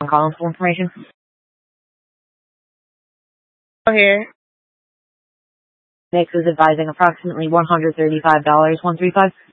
I'm calling for information. Here. Nick was advising approximately $135, 135.